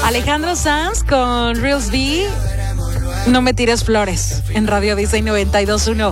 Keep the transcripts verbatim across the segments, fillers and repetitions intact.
Alejandro Sanz con Reels B, No me tires flores, en Radio Disney noventa y dos punto uno.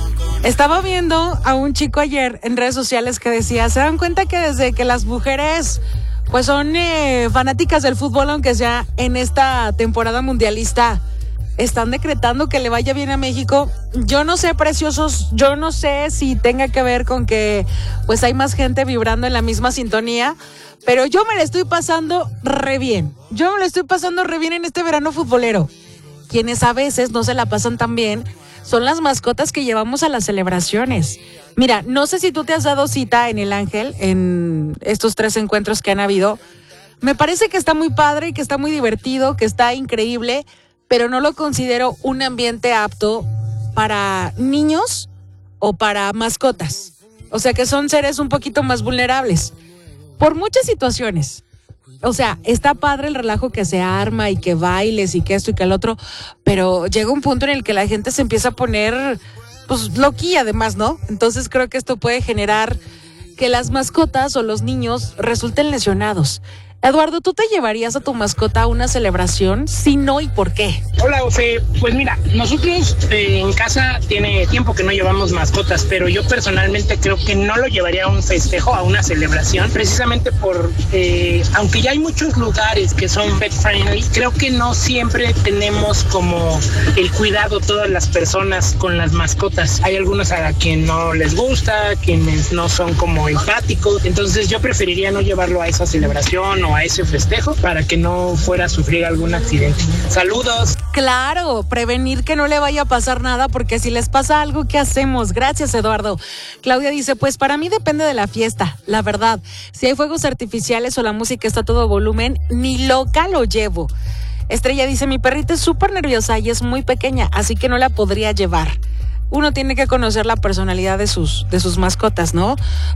Estaba viendo a un chico ayer en redes sociales que decía, ¿se dan cuenta que desde que las mujeres pues son eh, fanáticas del fútbol, aunque sea en esta temporada mundialista, están decretando que le vaya bien a México? Yo no sé, preciosos, yo no sé si tenga que ver con que pues hay más gente vibrando en la misma sintonía, pero yo me la estoy pasando re bien. Yo me la estoy pasando re bien en este verano futbolero. Quienes a veces no se la pasan tan bien son las mascotas que llevamos a las celebraciones. Mira, no sé si tú te has dado cita en El Ángel, en estos tres encuentros que han habido. Me parece que está muy padre, que está muy divertido, que está increíble, pero no lo considero un ambiente apto para niños o para mascotas. O sea, que son seres un poquito más vulnerables por muchas situaciones. O sea, está padre el relajo que se arma y que bailes y que esto y que el otro, pero llega un punto en el que la gente se empieza a poner, pues, loquilla además, ¿no? Entonces creo que esto puede generar que las mascotas o los niños resulten lesionados. Eduardo, ¿tú te llevarías a tu mascota a una celebración? Si no, ¿y por qué? Hola, José. Pues mira, nosotros eh, en casa tiene tiempo que no llevamos mascotas, pero yo personalmente creo que no lo llevaría a un festejo, a una celebración, precisamente por, eh, aunque ya hay muchos lugares que son pet friendly, creo que no siempre tenemos como el cuidado todas las personas con las mascotas. Hay algunos a quien no les gusta, quienes no son como empáticos, entonces yo preferiría no llevarlo a esa celebración o a ese festejo para que no fuera a sufrir algún accidente. Saludos. Claro, prevenir que no le vaya a pasar nada, porque si les pasa algo, ¿qué hacemos? Gracias, Eduardo. Claudia dice, pues para mí depende de la fiesta, la verdad. Si hay fuegos artificiales o la música está a todo volumen, ni loca lo llevo. Estrella dice, mi perrita es súper nerviosa y es muy pequeña, así que no la podría llevar. Uno tiene que conocer la personalidad de sus, de sus mascotas, ¿no?